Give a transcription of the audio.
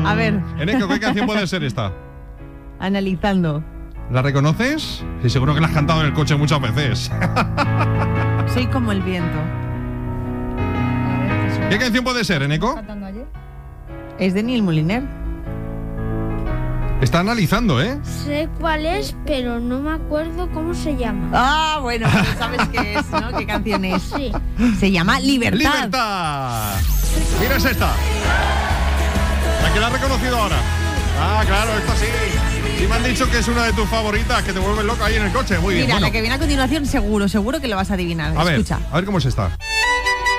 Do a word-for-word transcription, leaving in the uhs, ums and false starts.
A ver. Eneco, ¿qué canción puede ser esta? Analizando. ¿La reconoces? Sí, seguro que la has cantado en el coche muchas veces. Soy como el viento. ¿Qué canción puede ser, Eneco? Es de Neil Moliner. Está analizando, ¿eh? Sé cuál es, pero no me acuerdo cómo se llama. Ah, bueno, pues sabes qué es, ¿no? ¿Qué canción es? Sí. Se llama Libertad. ¡Libertad! Mira, es esta. La que la has reconocido ahora. Ah, claro, esta sí. Sí me han dicho que es una de tus favoritas, que te vuelves loca ahí en el coche. Muy bien. Mira, Bueno, la que viene a continuación seguro, seguro que lo vas a adivinar. a ver, Escucha. a ver cómo es esta.